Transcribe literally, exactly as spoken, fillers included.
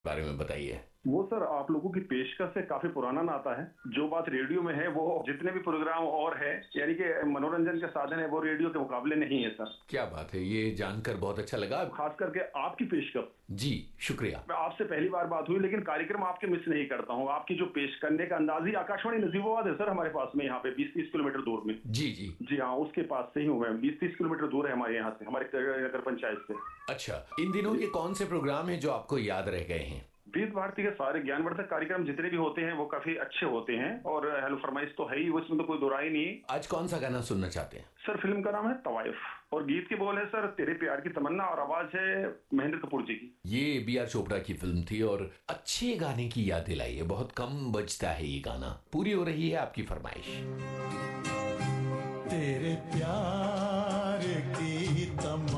बारे में बताइए। वो सर आप लोगों की पेशकश से काफी पुराना नाता है। जो बात रेडियो में है वो जितने भी प्रोग्राम और है यानी कि मनोरंजन के साधन है वो रेडियो के मुकाबले नहीं है सर। क्या बात है, ये जानकर बहुत अच्छा लगा। खास करके आपकी पेशकश। जी शुक्रिया। मैं आपसे पहली बार बात हुई लेकिन कार्यक्रम आपके मिस नहीं करता हूँ। आपकी जो पेश करने का अंदाज ही आकाशवाणी नजीबाबाद है सर हमारे पास में यहाँ पे बीस तीस किलोमीटर दूर में। जी जी जी हाँ उसके पास से ही हूँ मैं। बीस तीस किलोमीटर दूर है हमारे यहाँ से, हमारे नगर पंचायत से। अच्छा, इन दिनों के कौन से प्रोग्राम हैं जो आपको याद रह गए हैं? विविध भारती के सारे ज्ञानवर्धक कार्यक्रम जितने भी होते हैं वो काफी अच्छे होते हैं और हेलो फरमाइश तो है ही, उसमें तो कोई दो राय नहीं है। आज कौन सा गाना सुनना चाहते हैं? सर फिल्म का नाम है तवाइफ और गीत के बोल है सर तेरे प्यार की तमन्ना और आवाज है महेंद्र कपूर जी की। ये बी आर चोपड़ा की फिल्म थी और अच्छे गाने की याद दिलाई है। बहुत कम बजता है ये गाना। पूरी हो रही है आपकी फरमाइश। तेरे प्यार की तमन्ना